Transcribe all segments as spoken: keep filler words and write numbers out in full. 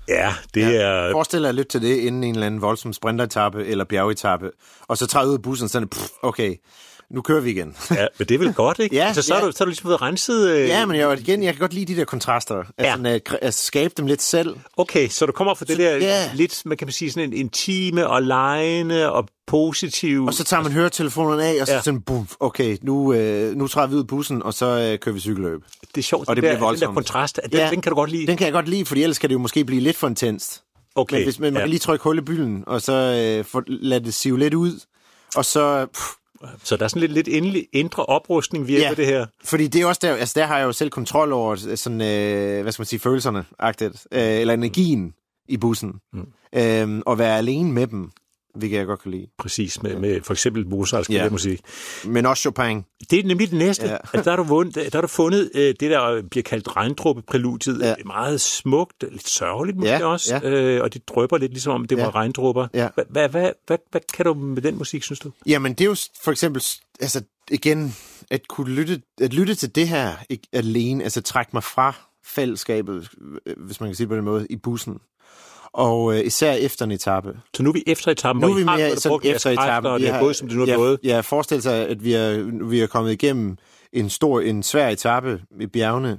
Ja, det ja. er... Forestil dig at lytte til det inden en eller anden voldsom sprinteretappe eller bjergetappe, og så træde ud af bussen sådan, pff, okay, nu kører vi igen. Ja, men det er vel godt, ikke? Ja, altså, så, ja. er du, så er du ligesom blevet renset... Øh... Ja, men jeg, igen, jeg kan godt lide de der kontraster. Altså, ja. sådan, at, at skabe dem lidt selv. Okay, så du kommer fra det der ja. lidt, man kan sige, sådan en intime og legende og positiv... Og så tager man høretelefonerne af, og så ja. sådan, boom, okay, nu, øh, nu træder vi ud af bussen, og så øh, kører vi cykelløb. Det er sjovt, og det, det bliver der, den der kontrast, den, ja, den kan du godt lide? Den kan jeg godt lide, fordi ellers kan det jo måske blive lidt for intenst. Okay. Men hvis man, man ja. kan lige trykke hul i bylden, og så øh, for, lade det sive lidt ud, og så... Pff, så der er sådan lidt, lidt indre, indre oprustning via ja, det her? Fordi det er også der, altså der har jeg jo selv kontrol over sådan, øh, hvad skal man sige, følelserne, agtigt, øh, eller energien i bussen, mm. øh, og være alene med dem, hvilket jeg godt kan lide. Præcis, med, med for eksempel Mozarts ja. musik. Men også Chopin. Det er nemlig det næste. Ja. Altså, der, har du vundet, der har du fundet øh, det, der bliver kaldt regndråbe-præludiet. Ja. Meget smukt, lidt sørgeligt måske ja. også, ja. Øh, og det drypper lidt ligesom om det ja. var regndråber. Ja. Hvad, hvad, hvad, hvad, hvad kan du med den musik, synes du? Jamen, det er jo for eksempel, altså igen, at kunne lytte, at lytte til det her ikke alene, altså trække mig fra fællesskabet, hvis man kan sige på den måde, i bussen. Og øh, især efter en etape. Så nu er vi efter etappen, nu er vi hvor I har mere, brugt efter etappen. og det er gået, som det nu er gået. Ja, forestil sig, at vi er, vi er kommet igennem en stor, en svær etape i bjergene.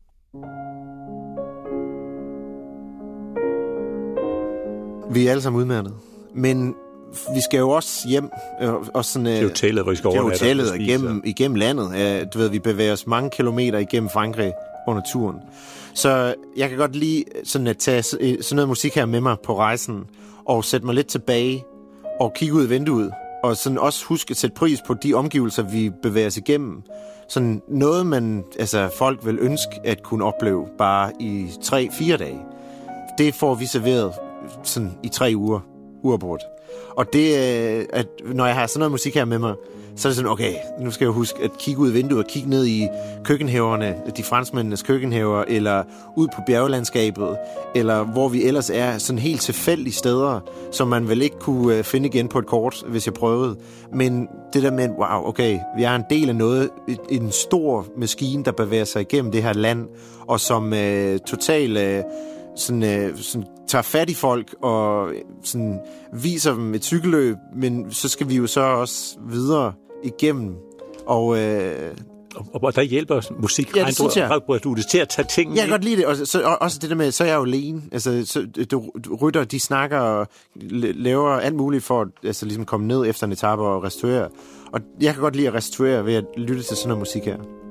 Vi er alle sammen udmærket. Men vi skal jo også hjem. Og sådan, det er hotellet, hvor vi skal overnatte. Det er hotellet igennem, igennem landet. Du ved, vi bevæger os mange kilometer igennem Frankrig under turen. Så jeg kan godt lide sådan at tage sådan noget musik her med mig på rejsen, og sætte mig lidt tilbage, og kigge ud af vinduet, og sådan også huske at sætte pris på de omgivelser, vi bevæger os igennem. Sådan noget, man, altså folk vil ønske at kunne opleve bare i tre, fire dage. Det får vi serveret sådan i tre uger, uafbrudt. Og det, at når jeg har sådan noget musik her med mig, så er det sådan, okay, nu skal jeg huske at kigge ud af vinduet og kigge ned i køkkenhaverne, de franskmændenes køkkenhaver, eller ud på bjerglandskabet, eller hvor vi ellers er, sådan helt tilfældige steder, som man vel ikke kunne finde igen på et kort, hvis jeg prøvede. Men det der med, wow, okay, vi er en del af noget, en stor maskine, der bevæger sig igennem det her land, og som øh, totalt øh, sådan, øh, sådan tager fat i folk og sådan viser dem et cykelløb, men så skal vi jo så også videre igennem. Og, øh, og, og der hjælper musik, ja, det synes jeg. Du til at tage tingene. Jeg kan godt lide det. Og så, og, også det der med, så er jeg jo alene. Altså, så, du, rytter, de snakker og laver alt muligt for at altså, ligesom komme ned efter en etape og restaurere. Og jeg kan godt lide at restaurere ved at lytte til sådan noget musik her.